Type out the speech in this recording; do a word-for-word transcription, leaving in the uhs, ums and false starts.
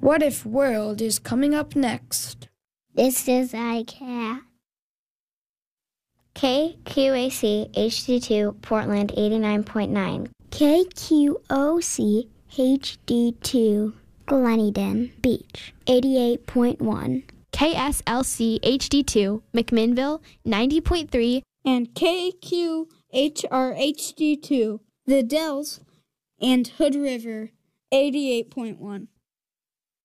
What If World is coming up next. This is I Care. K Q A C H D two Portland eighty-nine point nine. K Q O C H D two Gleneden Beach eighty-eight point one. K S L C H D two McMinnville ninety point three. And K Q H R H D two The Dells and Hood River eighty-eight point one.